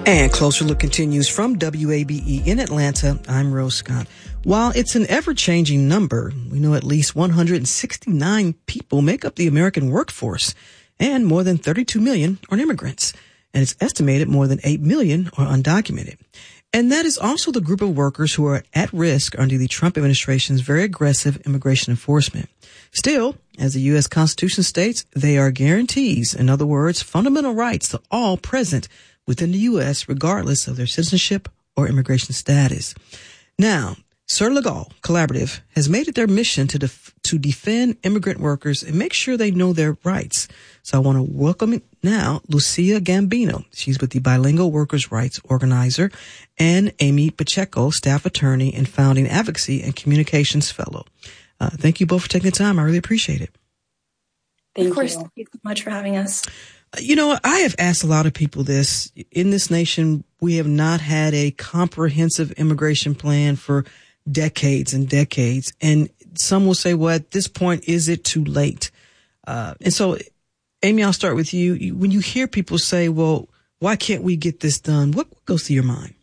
And Closer Look continues from WABE in Atlanta. I'm Rose Scott. While it's an ever-changing number, we know at least 169 people make up the American workforce, and more than 32 million are immigrants. And it's estimated more than 8 million are undocumented. And that is also the group of workers who are at risk under the Trump administration's very aggressive immigration enforcement. Still, as the U.S. Constitution states, they are guarantees, in other words, fundamental rights to all present within the U.S., regardless of their citizenship or immigration status. Now, Sir Legal Collaborative has made it their mission to defend immigrant workers and make sure they know their rights. So I want to welcome now Lucia Gambino. She's with the Bilingual Workers' Rights Organizer, and Amy Pacheco, staff attorney and founding advocacy and communications fellow. Thank you both for taking the time. I really appreciate it. Thank you so much for having us. You know, I have asked a lot of people this. In this nation, we have not had a comprehensive immigration plan for decades and decades. And some will say, well, at this point, is it too late? And so, Amy, I'll start with you. When you hear people say, well, why can't we get this done? What goes through your mind?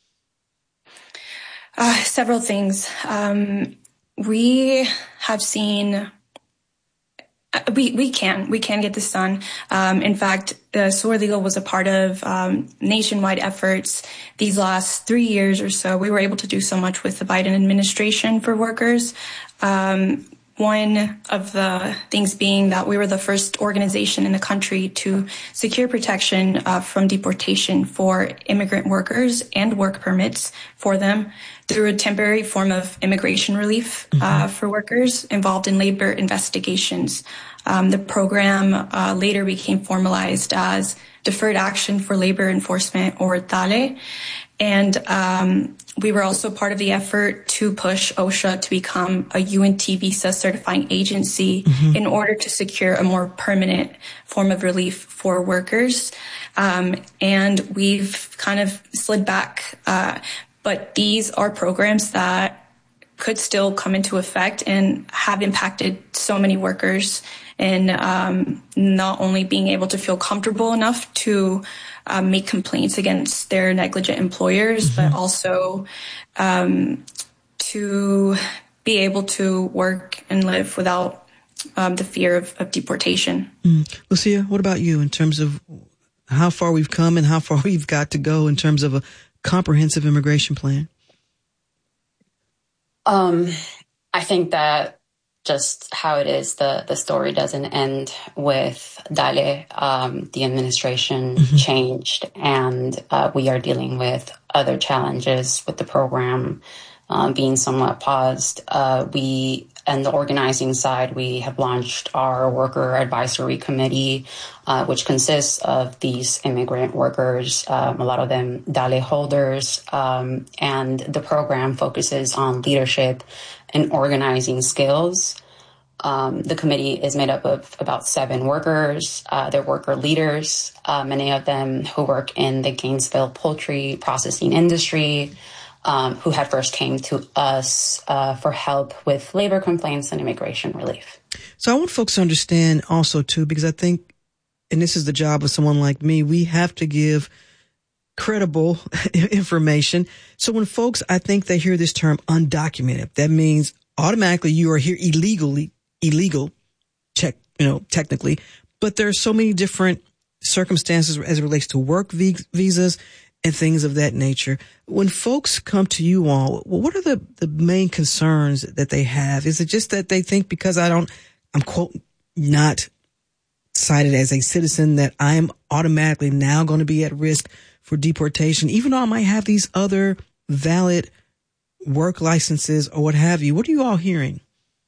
Several things. We have seen... We can get this done. In fact, SOAR Legal was a part of nationwide efforts these last 3 years or so. We were able to do so much with the Biden administration for workers. One of the things being that we were the first organization in the country to secure protection from deportation for immigrant workers and work permits for them through a temporary form of immigration relief for workers involved in labor investigations. The program later became formalized as Deferred Action for Labor Enforcement, or DALE. And we were also part of the effort to push OSHA to become a UNT visa certifying agency in order to secure a more permanent form of relief for workers. And we've kind of slid back. But these are programs that could still come into effect and have impacted so many workers in not only being able to feel comfortable enough to make complaints against their negligent employers, but also to be able to work and live without the fear of deportation. Lucia, what about you in terms of how far we've come and how far we've got to go in terms of a comprehensive immigration plan? I think that just how it is, the story doesn't end with DALE. The administration changed, and we are dealing with other challenges with the program being somewhat paused. On the organizing side, we have launched our Worker Advisory Committee, which consists of these immigrant workers, a lot of them DALE holders, and the program focuses on leadership and organizing skills. The committee is made up of about 7 workers. They're worker leaders, many of them who work in the Gainesville poultry processing industry, who had first came to us for help with labor complaints and immigration relief. So I want folks to understand also, too, because I think, and this is the job of someone like me, we have to give credible information. So when folks, I think they hear this term undocumented, that means automatically you are here illegal, technically, but there are so many different circumstances as it relates to work visas and things of that nature. When folks come to you all, what are the main concerns that they have? Is it just that they think because I'm quote, not cited as a citizen that I'm automatically now going to be at risk for deportation, even though I might have these other valid work licenses or what have you? What are you all hearing?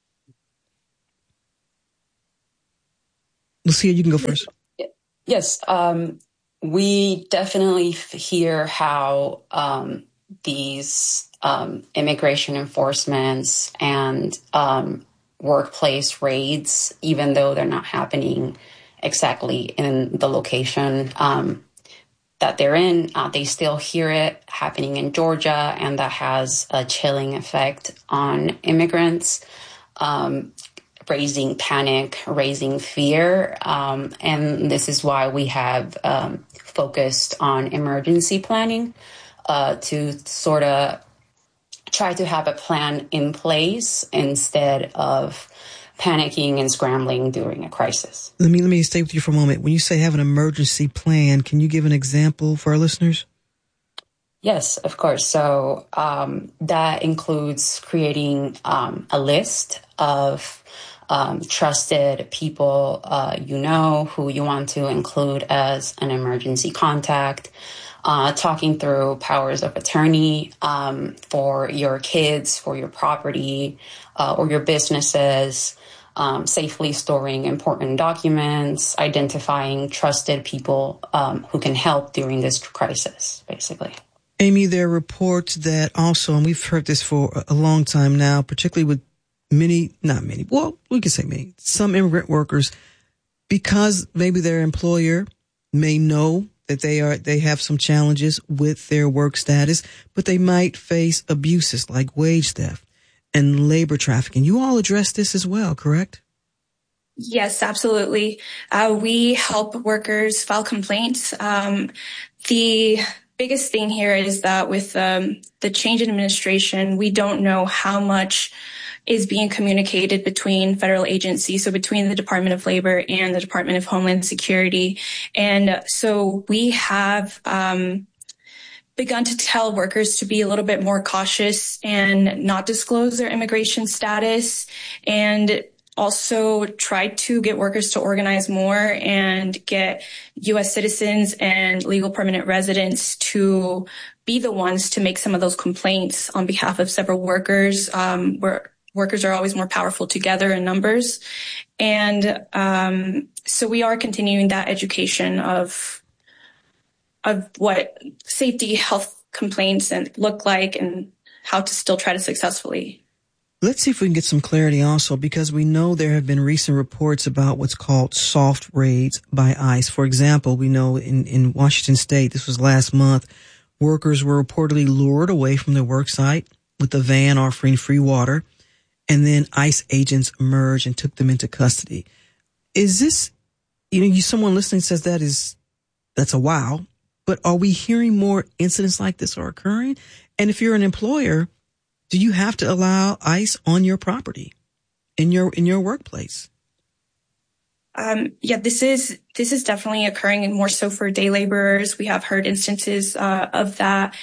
Lucia, you can go first. Yes. We definitely hear how these immigration enforcements and workplace raids, even though they're not happening exactly in the location that they're in, they still hear it happening in Georgia, and that has a chilling effect on immigrants, raising panic, raising fear. And this is why we have focused on emergency planning to sort of try to have a plan in place instead of panicking and scrambling during a crisis. Let me stay with you for a moment. When you say have an emergency plan, can you give an example for our listeners? Yes, of course. So that includes creating a list of trusted people who you want to include as an emergency contact, talking through powers of attorney for your kids, for your property, or your businesses, safely storing important documents, identifying trusted people who can help during this crisis, basically. Amy, there are reports that also, and we've heard this for a long time now, particularly with some immigrant workers, because maybe their employer may know that they have some challenges with their work status, but they might face abuses like wage theft and labor trafficking. You all address this as well, correct? Yes, absolutely. We help workers file complaints. The biggest thing here is that with the change in administration, we don't know how much is being communicated between federal agencies, so between the Department of Labor and the Department of Homeland Security. And so we have begun to tell workers to be a little bit more cautious and not disclose their immigration status, and also try to get workers to organize more and get U.S. citizens and legal permanent residents to be the ones to make some of those complaints on behalf of several workers, where workers are always more powerful together in numbers. And so we are continuing that education of what safety health complaints and look like and how to still try to successfully. Let's see if we can get some clarity also, because we know there have been recent reports about what's called soft raids by ICE. For example, we know in Washington State, this was last month, workers were reportedly lured away from their work site with a van offering free water, and then ICE agents emerged and took them into custody. Is this, someone listening says that's a wow, but are we hearing more incidents like this are occurring? And if you're an employer, do you have to allow ICE on your property, in your workplace? Yeah, this is definitely occurring, and more so for day laborers. We have heard instances of that.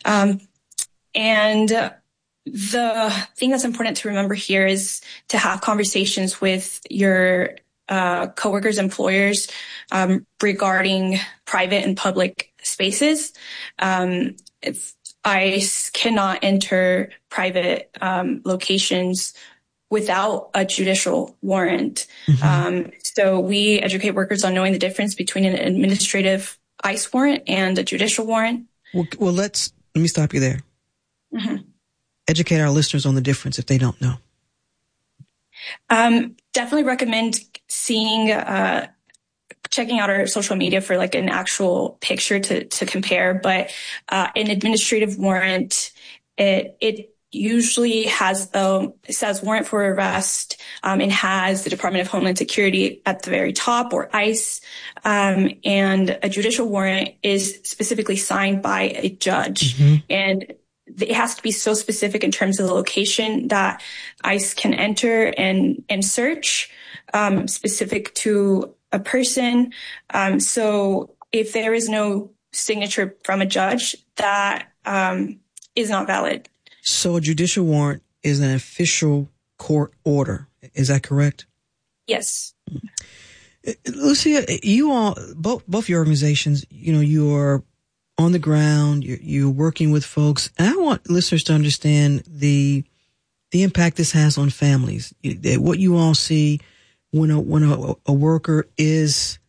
And the thing that's important to remember here is to have conversations with your coworkers, employers, regarding private and public spaces. ICE cannot enter private locations without a judicial warrant. Mm-hmm. So we educate workers on knowing the difference between an administrative ICE warrant and a judicial warrant. Well, let me stop you there. Mm-hmm. Educate our listeners on the difference if they don't know. Definitely recommend checking out our social media for like an actual picture to compare. But an administrative warrant, it usually it says warrant for arrest, and has the Department of Homeland Security at the very top, or ICE. And a judicial warrant is specifically signed by a judge. Mm-hmm. And it has to be so specific in terms of the location that ICE can enter and search, specific to a person. So if there is no signature from a judge, that is not valid. So a judicial warrant is an official court order. Is that correct? Yes. Lucia, you all, both your organizations, you are on the ground, you're working with folks. And I want listeners to understand the impact this has on families. What you all see when a worker is